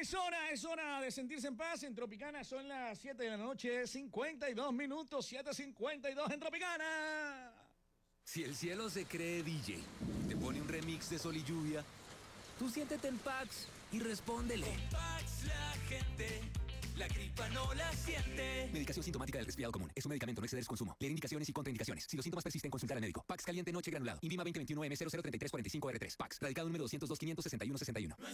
Es hora de sentirse en paz. En Tropicana son las 7 de la noche, 52 minutos, 7:52 en Tropicana. Si el cielo se cree DJ, te pone un remix de Sol y Lluvia, tú siéntete en Pax y respóndele. Con Pax la gente, la gripa no la siente. Medicación sintomática del resfriado común. Es un medicamento, no exceder su consumo. Leer indicaciones y contraindicaciones. Si los síntomas persisten, consultar al médico. Pax caliente noche granulado. INVIMA 2021 M003345R3. Pax. Radicado número 202 561 61.